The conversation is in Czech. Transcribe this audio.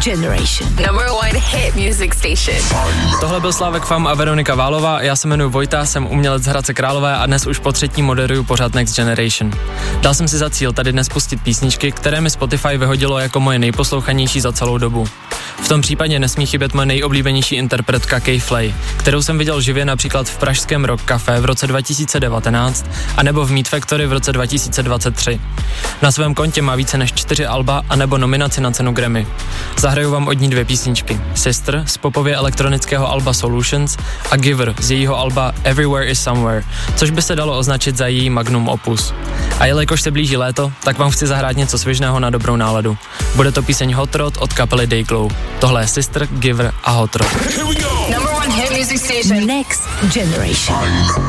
Generation. Number 1 hit music station. Tohle byl Slávek Fam a Veronika Válová, já se jmenuji Vojta, jsem umělec z Hradce Králové a dnes už po třetí moderuju pořad Next Generation. Dal jsem si za cíl tady dnes pustit písničky, které mi Spotify vyhodilo jako moje nejposlouchanější za celou dobu. V tom případě nesmí chybět moje nejoblíbenější interpretka K-Flay, kterou jsem viděl živě například v pražském Rock Café v roce 2019 anebo v Meat Factory v roce 2023. Na svém kontě má více než 4 alba anebo nominaci na cenu Grammy. Zahraju vám od ní 2 písničky. Sister z popově elektronického alba Solutions a Giver z jejího alba Everywhere is Somewhere, což by se dalo označit za její magnum opus. A jelikož se blíží léto, tak vám chci zahrát něco svižného na dobrou náladu. Bude to píseň Hot Rod od kapely Dayglow. Tohle je Sister, Giver a Hot Rod. Number 1 hit music station. Next Generation.